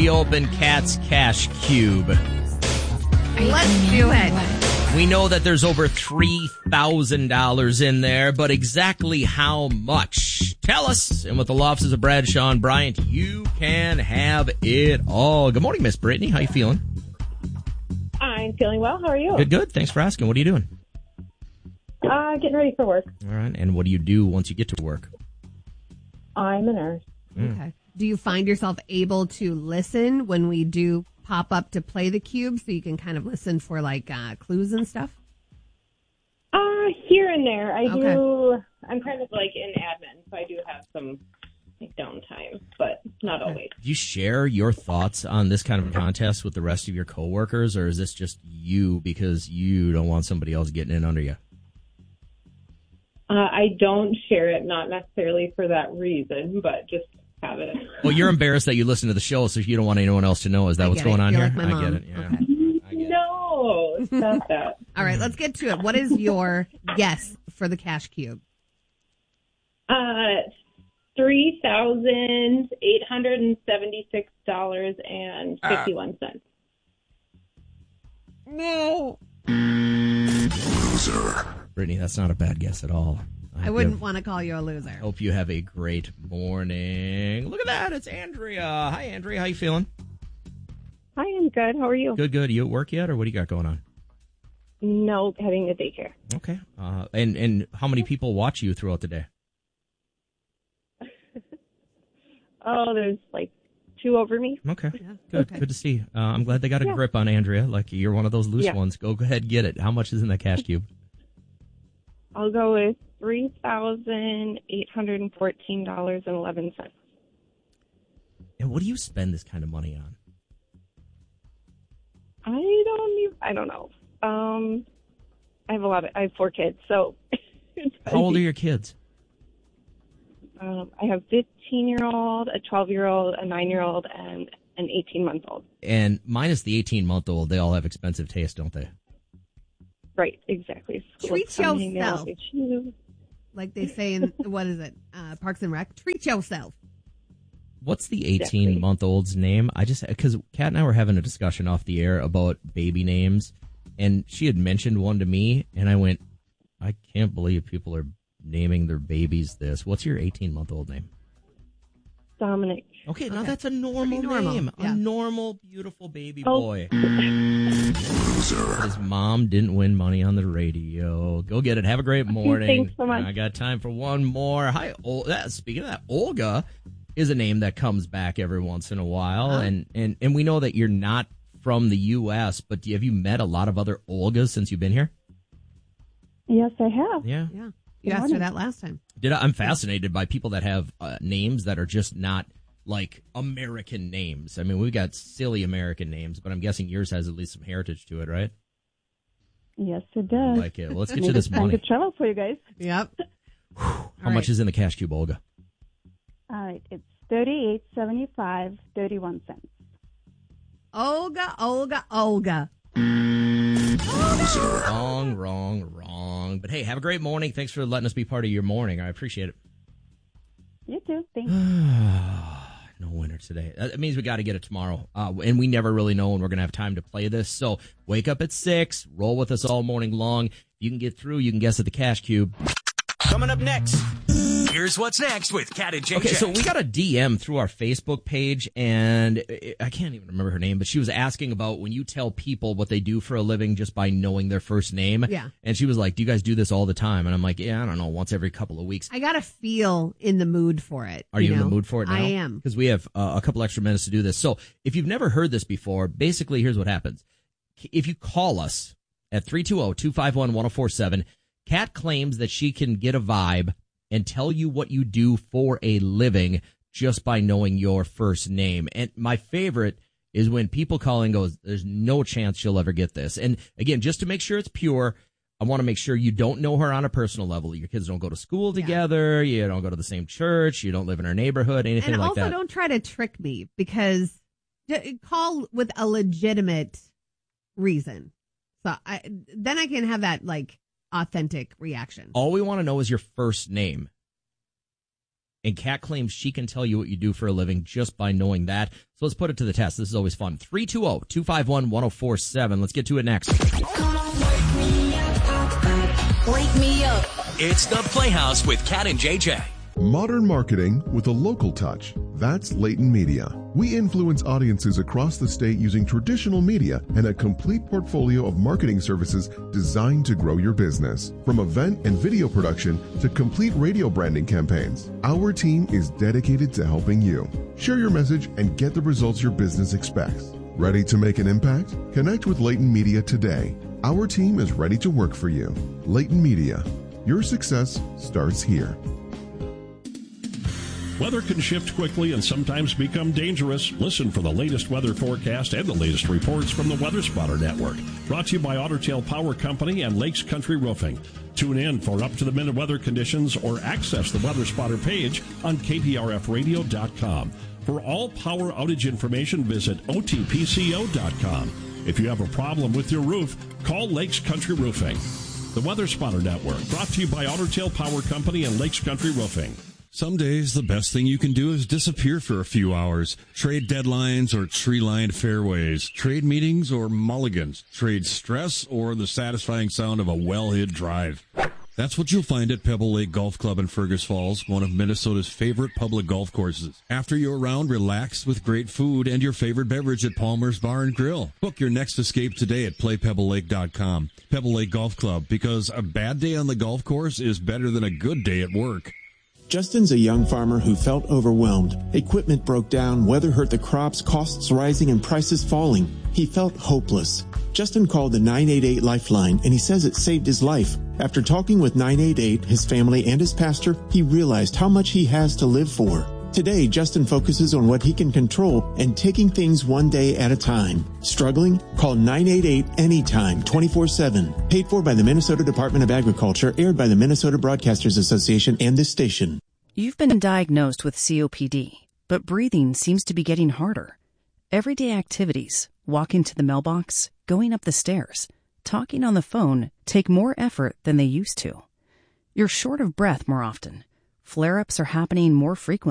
we open Kat's Cash Cube? Let's do it. We know that there's over $3,000 in there, but exactly how much? Tell us. And with the law offices of Bradshaw and Bryant, you can have it all. Good morning, Miss Brittany. How you feeling? I'm feeling well. How are you? Good, good. Thanks for asking. What are you doing? Getting ready for work. All right. And what do you do once you get to work? I'm a nurse. Okay. Do you find yourself able to listen when we do pop up to play the cube so you can kind of listen for like clues and stuff? Here and there. I Okay. do. I'm kind of like in admin, so I do have some like downtime, but not always. Do you share your thoughts on this kind of a contest with the rest of your coworkers, or is this just you because you don't want somebody else getting in under you? I don't share it, not necessarily for that reason, but just have it. Well, you're embarrassed that you listen to the show, so you don't want anyone else to know. Is that what's going on You're here? like my I mom. get it. Yeah. Okay. No, stop that. All right, let's get to it. What is your guess for the cash cube? $3,876.51. No. Brittany, that's not a bad guess at all. I wouldn't want to call you a loser. Hope you have a great morning. Look at that. It's Andrea. Hi, Andrea. How you feeling? Hi, I'm good. How are you? Good, good. You at work yet, or what do you got going on? No, heading to daycare. Okay. And how many people watch you throughout the day? Oh, there's like 2 over me. Okay. Yeah. Good. Okay. Good to see. I'm glad they got a grip on Andrea. Like, you're one of those loose ones. Go ahead, get it. How much is in that cash cube? I'll go with $3,814.11. And what do you spend this kind of money on? I don't know. I have 4 kids, so. How old are your kids? I have a 15-year-old, a 12-year-old, a 9-year-old, and an 18-month-old. And minus the 18-month-old, they all have expensive taste, don't they? Right, exactly. Treat School's coming, they all yourself. get shoes. Like they say in, what is it, Parks and Rec? Treat yourself. What's the 18-month-old's name? Because Kat and I were having a discussion off the air about baby names, and she had mentioned one to me, and I went, I can't believe people are naming their babies this. What's your 18-month-old name? Dominic. Okay, now that's a normal name. Yeah. A normal, beautiful baby boy. His mom didn't win money on the radio. Go get it. Have a great morning. Thanks so much. I got time for one more. Hi, speaking of that, Olga is a name that comes back every once in a while, and we know that you're not from the U.S., but have you met a lot of other Olgas since you've been here? Yes, I have. Yeah. Yeah. You asked her that last time. I'm fascinated by people that have names that are just not like American names. I mean, we've got silly American names, but I'm guessing yours has at least some heritage to it, right? Yes, it does. I like it. Well, let's get you this Time money. to travel for you guys. Yep. How much is in the cash cube, Olga? All right, it's $38.75.31. Olga. Wrong. But hey, have a great morning. Thanks for letting us be part of your morning. I appreciate it. You too. Thanks. No winner today. That means we got to get it tomorrow. And we never really know when we're going to have time to play this. So wake up at 6, roll with us all morning long. If you can get through, you can guess at the cash cube. Coming up next, here's what's next with Kat and JJ. Okay, so we got a DM through our Facebook page, and I can't even remember her name, but she was asking about when you tell people what they do for a living just by knowing their first name. Yeah. And she was like, do you guys do this all the time? And I'm like, yeah, I don't know, once every couple of weeks. I got to feel in the mood for it. Are you in know? the mood for it now? I am. Because we have a couple extra minutes to do this. So if you've never heard this before, basically here's what happens. If you call us at 320-251-1047, Kat claims that she can get a vibe and tell you what you do for a living just by knowing your first name. And my favorite is when people call and goes, there's no chance you'll ever get this. And again, just to make sure it's pure, I want to make sure you don't know her on a personal level. Your kids don't go to school together. You don't go to the same church. You don't live in her neighborhood, anything like that. And also don't try to trick me, because call with a legitimate reason. So then I can have that, like, authentic reaction. All we want to know is your first name. And Kat claims she can tell you what you do for a living just by knowing that. So let's put it to the test. This is always fun. 320-251-1047. Let's get to it next. Come on, wake me up. Wake me up. It's the Playhouse with Kat and JJ. Modern marketing with a local touch. That's Leighton Media. We influence audiences across the state using traditional media and a complete portfolio of marketing services designed to grow your business. From event and video production to complete radio branding campaigns, our team is dedicated to helping you. Share your message and get the results your business expects. Ready to make an impact? Connect with Leighton Media today. Our team is ready to work for you. Leighton Media. Your success starts here. Weather can shift quickly and sometimes become dangerous. Listen for the latest weather forecast and the latest reports from the Weather Spotter Network. Brought to you by Otter Tail Power Company and Lakes Country Roofing. Tune in for up-to-the-minute weather conditions or access the Weather Spotter page on KPRFradio.com. For all power outage information, visit OTPCO.com. If you have a problem with your roof, call Lakes Country Roofing. The Weather Spotter Network, brought to you by Otter Tail Power Company and Lakes Country Roofing. Some days, the best thing you can do is disappear for a few hours. Trade deadlines or tree-lined fairways. Trade meetings or mulligans. Trade stress or the satisfying sound of a well-hit drive. That's what you'll find at Pebble Lake Golf Club in Fergus Falls, one of Minnesota's favorite public golf courses. After your round, relax with great food and your favorite beverage at Palmer's Bar and Grill. Book your next escape today at playpebblelake.com. Pebble Lake Golf Club, because a bad day on the golf course is better than a good day at work. Justin's a young farmer who felt overwhelmed. Equipment broke down, weather hurt the crops, costs rising, and prices falling. He felt hopeless. Justin called the 988 Lifeline, and he says it saved his life. After talking with 988, his family, and his pastor, he realized how much he has to live for. Today, Justin focuses on what he can control and taking things one day at a time. Struggling? Call 988 anytime, 24/7. Paid for by the Minnesota Department of Agriculture, aired by the Minnesota Broadcasters Association and this station. You've been diagnosed with COPD, but breathing seems to be getting harder. Everyday activities, walking to the mailbox, going up the stairs, talking on the phone, take more effort than they used to. You're short of breath more often. Flare-ups are happening more frequently.